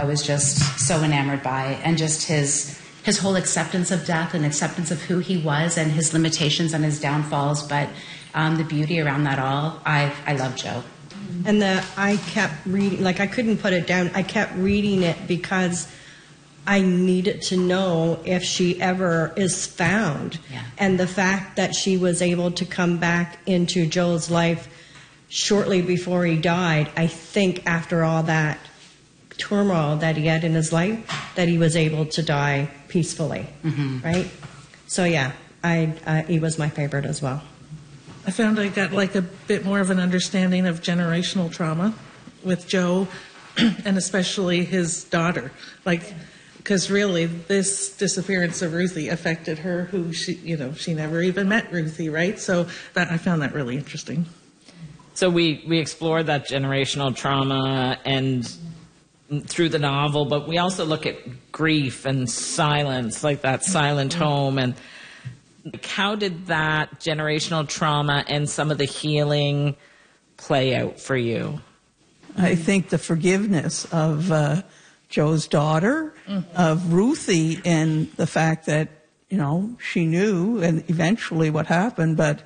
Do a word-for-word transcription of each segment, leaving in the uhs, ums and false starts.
was just so enamored by, and just his his whole acceptance of death and acceptance of who he was and his limitations and his downfalls, but um, the beauty around that all. I, I love Joe. And the, I kept reading, like I couldn't put it down. I kept reading it because I needed to know if she ever is found. Yeah. And the fact that she was able to come back into Joe's life shortly before he died, I think after all that turmoil that he had in his life, that he was able to die peacefully, mm-hmm. right? So yeah, I uh, he was my favorite as well. I found I got like a bit more of an understanding of generational trauma with Joe, and especially his daughter. Like, because really this disappearance of Ruthie affected her, who she, you know, she never even met Ruthie, right? So that I found that really interesting. So we, we explore that generational trauma and through the novel, but we also look at grief and silence, like that silent home. And how did that generational trauma and some of the healing play out for you? I think the forgiveness of uh, Joe's daughter, mm-hmm. of Ruthie, and the fact that, you know, she knew and eventually what happened, but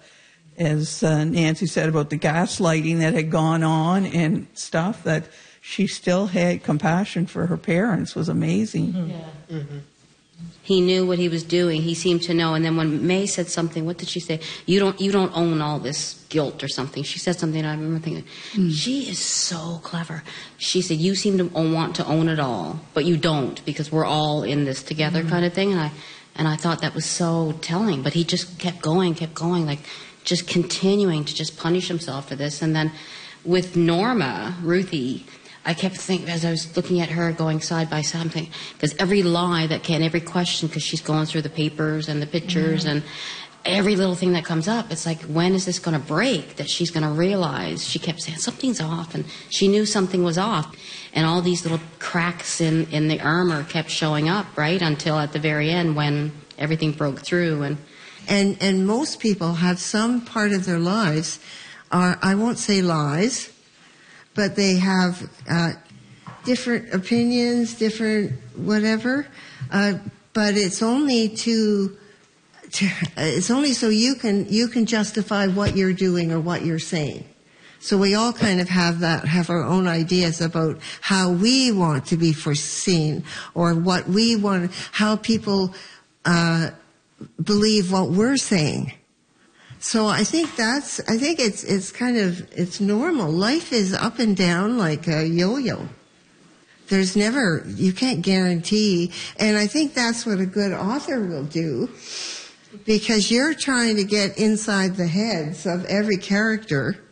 as uh, Nancy said about the gaslighting that had gone on and stuff, that she still had compassion for her parents was amazing. Mm-hmm. Yeah. Mm-hmm. He knew what he was doing. He seemed to know. And then when May said something, what did she say? You don't, you don't own all this guilt or something. She said something. I remember thinking, mm. she is so clever. She said, you seem to want to own it all, but you don't, because we're all in this together, mm. kind of thing. And I, and I thought that was so telling. But he just kept going, kept going, like just continuing to just punish himself for this. And then with Norma, Ruthie, I kept thinking, as I was looking at her going side by side, because every lie that can, every question, because she's going through the papers and the pictures mm-hmm. and every little thing that comes up, it's like, when is this going to break, that she's going to realize? She kept saying, something's off, and she knew something was off. And all these little cracks in, in the armor kept showing up, right, until at the very end when everything broke through. And and, and most people have some part of their lives, are, I won't say lies, but they have uh, different opinions, different whatever. Uh, but it's only to, to, it's only so you can you can justify what you're doing or what you're saying. So we all kind of have that, have our own ideas about how we want to be foreseen, or what we want, how people uh, believe what we're saying. So I think that's, I think it's, it's kind of, it's normal. Life is up and down like a yo-yo. There's never, you can't guarantee. And I think that's what a good author will do, because you're trying to get inside the heads of every character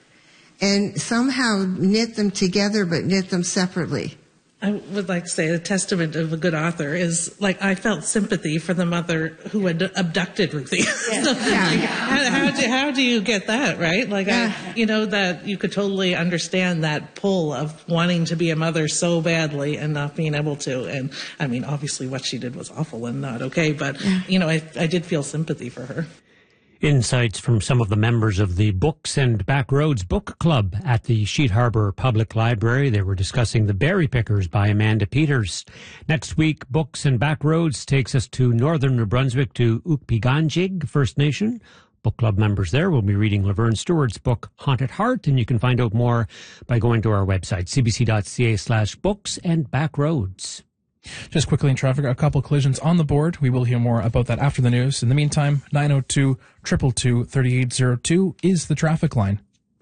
and somehow knit them together, but knit them separately. I would like to say a testament of a good author is, like, I felt sympathy for the mother who had abducted Ruthie. Yeah. so, Yeah. Like, how, how, do, how do you get that, right? Like, Yeah. I, you know, that you could totally understand that pull of wanting to be a mother so badly and not being able to. And, I mean, obviously what she did was awful and not okay, but, Yeah. you know, I, I did feel sympathy for her. Insights from some of the members of the Books and Backroads Book Club at the Sheet Harbour Public Library. They were discussing The Berry Pickers by Amanda Peters. Next week, Books and Backroads takes us to northern New Brunswick to Ukpiganjig First Nation. Book club members there will be reading Laverne Stewart's book, Haunted Heart, and you can find out more by going to our website, cbc.ca slash books and backroads. Just quickly in traffic, a couple collisions on the board. We will hear more about that after the news. In the meantime, nine oh two, two two two, three eight zero two is the traffic line.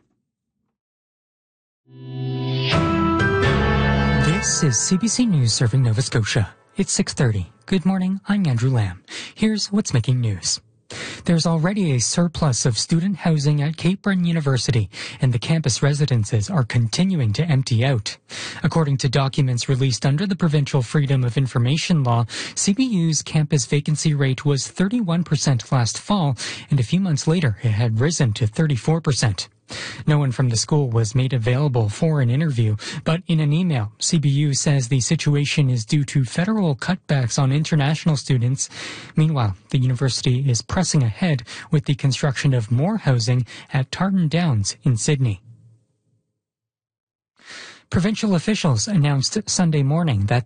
This is C B C News serving Nova Scotia. It's six thirty. Good morning, I'm Andrew Lamb. Here's what's making news. There's already a surplus of student housing at Cape Breton University, and the campus residences are continuing to empty out. According to documents released under the Provincial Freedom of Information Law, C B U's campus vacancy rate was thirty-one percent last fall, and a few months later it had risen to thirty-four percent. No one from the school was made available for an interview, but in an email, C B U says the situation is due to federal cutbacks on international students. Meanwhile, the university is pressing ahead with the construction of more housing at Tartan Downs in Sydney. Provincial officials announced Sunday morning that